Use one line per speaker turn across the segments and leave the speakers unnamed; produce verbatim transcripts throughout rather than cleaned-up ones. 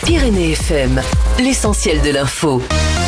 Pyrénées F M, l'essentiel de l'info.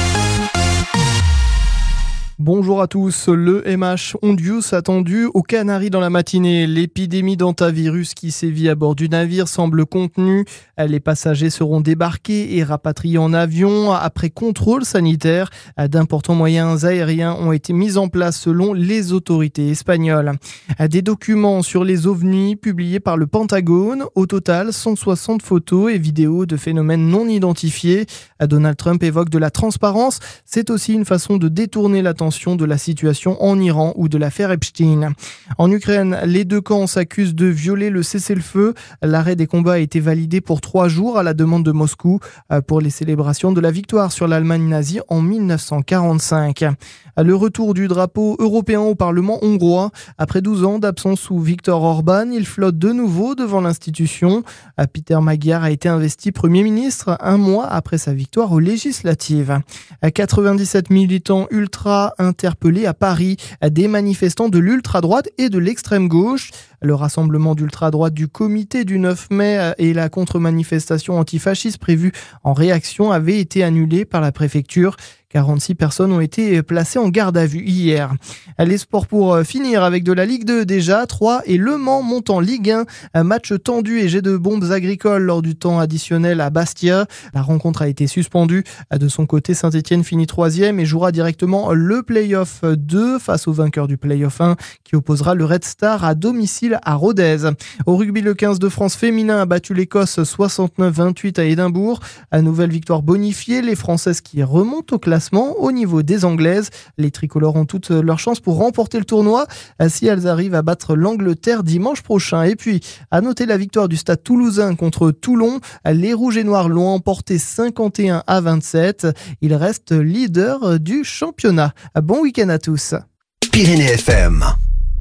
Bonjour à tous. Le M H Hondius attendu aux Canaries dans la matinée. L'épidémie d'hantavirus qui sévit à bord du navire semble contenue. Les passagers seront débarqués et rapatriés en avion après contrôle sanitaire. D'importants moyens aériens ont été mis en place selon les autorités espagnoles. Des documents sur les ovnis publiés par le Pentagone. Au total, cent soixante photos et vidéos de phénomènes non identifiés. Donald Trump évoque de la transparence. C'est aussi une façon de détourner l'attention de la situation en Iran ou de l'affaire Epstein. En Ukraine, les deux camps s'accusent de violer le cessez-le-feu. L'arrêt des combats a été validé pour trois jours à la demande de Moscou pour les célébrations de la victoire sur l'Allemagne nazie en dix-neuf cent quarante-cinq. Le retour du drapeau européen au Parlement hongrois. Après douze ans d'absence sous Viktor Orban, il flotte de nouveau devant l'institution. Peter Magyar a été investi Premier ministre un mois après sa victoire aux législatives. quatre-vingt-dix-sept militants ultra interpellés à Paris, des manifestants de l'ultra-droite et de l'extrême gauche. Le rassemblement d'ultra-droite du comité du neuf mai et la contre-manifestation antifasciste prévue en réaction avaient été annulés par la préfecture. quarante-six personnes ont été placées en garde à vue hier. Les sports pour finir avec de la Ligue deux déjà. Troyes et Le Mans montent en Ligue un. Un match tendu et jet de bombes agricoles lors du temps additionnel à Bastia. La rencontre a été suspendue. De son côté, Saint-Etienne finit troisième et jouera directement le play-off deux face au vainqueur du play-off un qui opposera le Red Star à domicile à Rodez. Au rugby, le quinze de France féminin a battu l'Écosse soixante-neuf vingt-huit à Édimbourg. À nouvelle victoire bonifiée, les Françaises qui remontent au classement au niveau des Anglaises. Les tricolores ont toutes leurs chances pour remporter le tournoi si elles arrivent à battre l'Angleterre dimanche prochain. Et puis, à noter la victoire du Stade Toulousain contre Toulon. Les Rouges et Noirs l'ont emporté cinquante et un à vingt-sept. Ils restent leaders du championnat. Bon week-end à tous.
Pyrénées F M.